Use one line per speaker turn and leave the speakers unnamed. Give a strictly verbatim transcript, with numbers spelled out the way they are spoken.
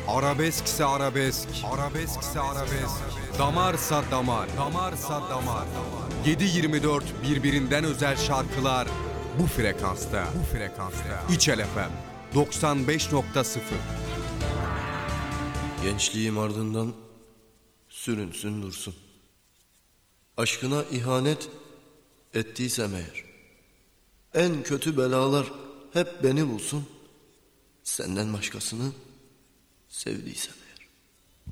Arabeskse arabesk, arabeskse arabesk. Damarsa damar, damarsa damar. yedi yirmi dört birbirinden özel şarkılar bu frekansta. Bu frekansta. İçel F M doksan beş nokta sıfır.
Gençliğim ardından sürünsün dursun. Aşkına ihanet ettiysem eğer, en kötü belalar hep beni bulsun. Senden başkasını sevdiysem.